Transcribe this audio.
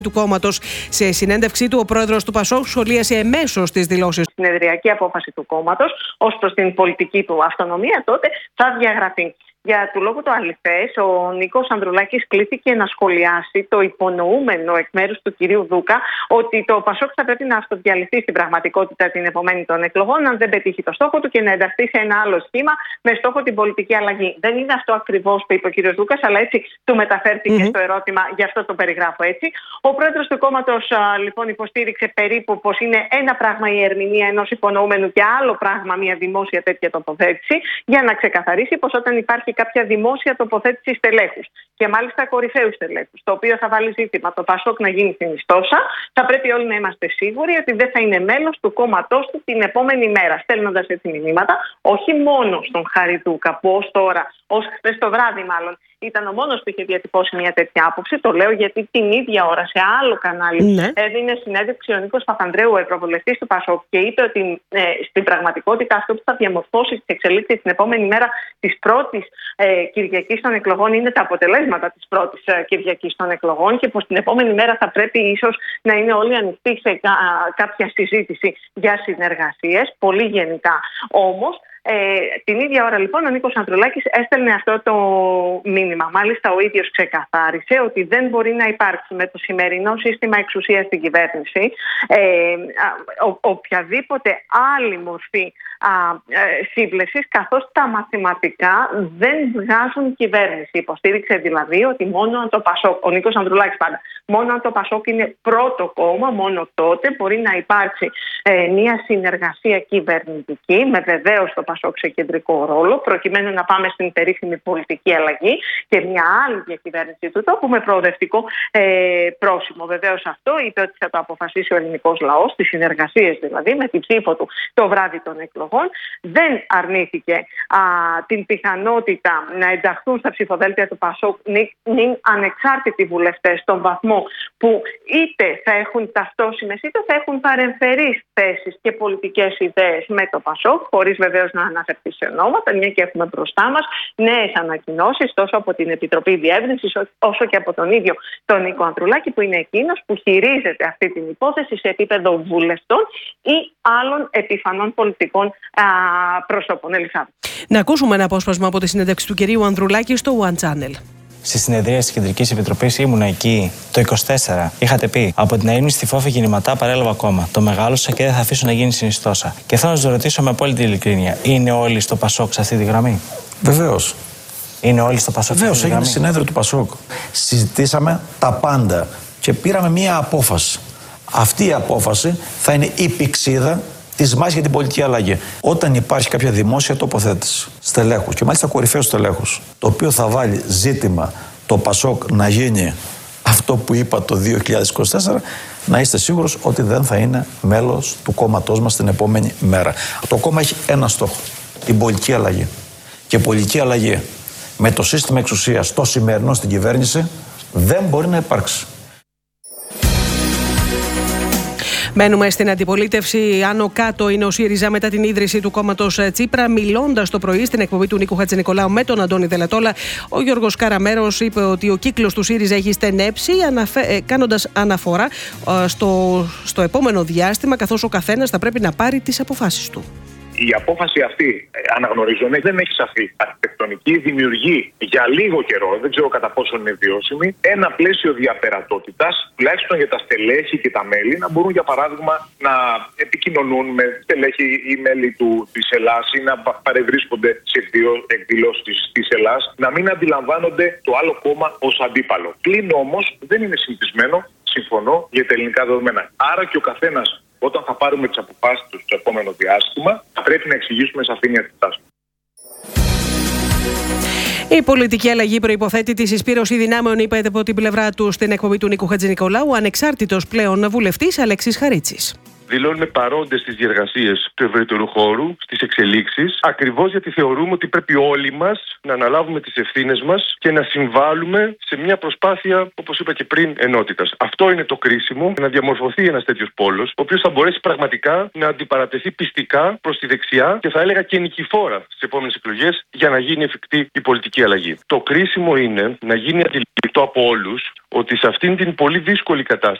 του κόμματος. Σε συνέντευξή του, ο πρόεδρος του ΠΑΣΟΚ σχολίασε εμέσως τις δηλώσεις. Η συνεδριακή απόφαση του κόμματος ως προς την πολιτική του αυτονομία τότε θα διαγραφεί. Για του λόγου το αληθές, ο Νίκος Ανδρουλάκης κλήθηκε να σχολιάσει το υπονοούμενο εκ μέρους του κυρίου Δούκα ότι το ΠΑΣΟΚ θα πρέπει να αυτοδιαλυθεί στην πραγματικότητα την επομένη των εκλογών, αν δεν πετύχει το στόχο του και να ενταχθεί σε ένα άλλο σχήμα με στόχο την πολιτική αλλαγή. Δεν είναι αυτό ακριβώς που είπε ο κύριος Δούκας, αλλά έτσι του μεταφέρθηκε στο ερώτημα, γι' αυτό το περιγράφω έτσι. Ο πρόεδρος του κόμματος λοιπόν υποστήριξε περίπου πως είναι ένα πράγμα η ερμηνεία ενός υπονοούμενου και άλλο πράγμα μια δημόσια τέτοια τοποθέτηση, για να ξεκαθαρίσει πως όταν υπάρχει κάποια δημόσια τοποθέτηση στελέχους και μάλιστα κορυφαίους στελέχους, το οποίο θα βάλει ζήτημα το ΠΑΣΟΚ να γίνει συνιστόσα, θα πρέπει όλοι να είμαστε σίγουροι ότι δεν θα είναι μέλος του κόμματός του την επόμενη μέρα. Στέλνοντας έτσι μηνύματα, όχι μόνο στον Χαριτούκα, που ως τώρα, ως χθες το βράδυ μάλλον, ήταν ο μόνος που είχε διατυπώσει μια τέτοια άποψη. Το λέω γιατί την ίδια ώρα σε άλλο κανάλι έδινε συνέντευξη ο Νίκος Παπανδρέου, ευρωβουλευτής του ΠΑΣΟΚ, και είπε ότι στην πραγματικότητα αυτό που θα διαμορφώσει τις εξελίξεις την επόμενη μέρα της πρώτης Κυριακής των εκλογών είναι τα αποτελέσματα της πρώτης Κυριακής των εκλογών, και πως την επόμενη μέρα θα πρέπει ίσως να είναι όλοι ανοιχτοί σε κάποια συζήτηση για συνεργασίες, πολύ γενικά όμως. Την ίδια ώρα λοιπόν ο Νίκος Ανδρουλάκης έστελνε αυτό το μήνυμα. Μάλιστα ο ίδιος ξεκαθάρισε ότι δεν μπορεί να υπάρξει με το σημερινό σύστημα εξουσίας στην κυβέρνηση οποιαδήποτε άλλη μορφή σύμπλεσης, καθώς τα μαθηματικά δεν βγάζουν κυβέρνηση. Υποστήριξε δηλαδή ότι μόνο αν το ΠΑΣΟΚ, ο Νίκος Ανδρουλάκης πάντα, μόνο αν το ΠΑΣΟΚ είναι πρώτο κόμμα, μόνο τότε μπορεί να υπάρξει μια συνεργασία κυβερνητική, με βεβαίως το ΠΑΣΟΚ σε κεντρικό ρόλο, προκειμένου να πάμε στην περίφημη πολιτική αλλαγή και μια άλλη διακυβέρνηση του τόπου με προοδευτικό πρόσημο. Βεβαίως αυτό είπε ότι θα το αποφασίσει ο ελληνικός λαός, τις συνεργασίες δηλαδή, με την ψήφο του το βράδυ των εκλογών. Δεν αρνήθηκε την πιθανότητα να ενταχθούν στα ψηφοδέλτια του ΠΑΣΟΚ νυν ανεξάρτητοι βουλευτές, στον βαθμό που είτε θα έχουν ταυτόσιμες είτε θα έχουν παρεμφερείς θέσεις και πολιτικές ιδέες με το ΠΑΣΟΚ, χωρίς βεβαίως να αναφερθεί σε ονόματα, μια και έχουμε μπροστά μας νέες ανακοινώσεις τόσο από την Επιτροπή Διεύρυνσης όσο και από τον ίδιο τον Νίκο Ανδρουλάκη, που είναι εκείνος που χειρίζεται αυτή την υπόθεση σε επίπεδο βουλευτών ή άλλων επιφανών πολιτικών προσώπων. Ελισάβη. Να ακούσουμε ένα απόσπασμα από τη συνέντευξη του κυρίου Ανδρουλάκη στο One Channel. Στη συνεδρία της Κεντρικής Επιτροπής ήμουνα εκεί το 24. Είχατε πει: από την αείμνη στη Φόφη κινηματά παρέλαβα κόμμα. Το μεγάλωσα και δεν θα αφήσω να γίνει συνιστόσα. Και θέλω να σας ρωτήσω με απόλυτη ειλικρίνεια: είναι όλοι στο ΠΑΣΟΚ σε αυτή τη γραμμή? Βεβαίως. Είναι όλοι στο ΠΑΣΟΚ? Βεβαίως, έγινε συνέδριο του ΠΑΣΟΚ. Συζητήσαμε τα πάντα και πήραμε μία απόφαση. Αυτή η απόφαση θα είναι η πηξίδα της μάχης για την πολιτική αλλαγή. Όταν υπάρχει κάποια δημόσια τοποθέτηση στελέχους, και μάλιστα κορυφαίους στελέχους, το οποίο θα βάλει ζήτημα το ΠΑΣΟΚ να γίνει αυτό που είπα το 2024, να είστε σίγουρος ότι δεν θα είναι μέλος του κόμματός μας την επόμενη μέρα. Το κόμμα έχει ένα στόχο: την πολιτική αλλαγή. Και πολιτική αλλαγή με το σύστημα εξουσίας το σημερινό στην κυβέρνηση δεν μπορεί να υπάρξει. Μένουμε στην αντιπολίτευση. Άνω κάτω είναι ο ΣΥΡΙΖΑ μετά την ίδρυση του κόμματος Τσίπρα. Μιλώντας το πρωί στην εκπομπή του Νίκου Χατζηνικολάου με τον Αντώνη Δελατόλα, ο Γιώργος Καραμέρος είπε ότι ο κύκλος του ΣΥΡΙΖΑ έχει στενέψει, κάνοντας αναφορά στο επόμενο διάστημα, καθώς ο καθένας θα πρέπει να πάρει τις αποφάσεις του. Η απόφαση αυτή, αναγνωρίζομαι, δεν έχει σαφή αρχιτεκτονική, δημιουργεί για λίγο καιρό, δεν ξέρω κατά πόσο είναι βιώσιμη, ένα πλαίσιο διαπερατότητας, τουλάχιστον για τα στελέχη και τα μέλη, να μπορούν για παράδειγμα να επικοινωνούν με στελέχη ή μέλη της Ελλάς ή να παρευρίσκονται σε εκδηλώσεις της Ελλάς, να μην αντιλαμβάνονται το άλλο κόμμα ως αντίπαλο. Πλην όμως δεν είναι συνηθισμένο, συμφωνώ, για τα ελληνικά δεδομένα. Άρα και ο καθένας, όταν θα πάρουμε τις αποφάσεις του στο επόμενο διάστημα, θα πρέπει να εξηγήσουμε σαφήνεια τη τάση. Η πολιτική αλλαγή προϋποθέτει τη συσπήρωση δυνάμεων, είπε από την πλευρά του στην εκπομπή του Νίκου Χατζηνικολάου ο ανεξάρτητος πλέον βουλευτής Αλέξης Χαρίτσης. δηλώνουμε παρόντες στις διεργασίες του ευρύτερου χώρου, στις εξελίξεις, ακριβώς γιατί θεωρούμε ότι πρέπει όλοι μας να αναλάβουμε τις ευθύνες μας και να συμβάλλουμε σε μια προσπάθεια, όπως είπα και πριν, ενότητας. Αυτό είναι το κρίσιμο, να διαμορφωθεί ένας τέτοιος πόλος, ο οποίος θα μπορέσει πραγματικά να αντιπαρατεθεί πιστικά προς τη δεξιά και θα έλεγα και νικηφόρα στις επόμενες εκλογές για να γίνει εφικτή η πολιτική αλλαγή. Το κρίσιμο είναι να γίνει αντιληπτό από όλους ότι σε αυτήν την πολύ δύσκολη κατάσταση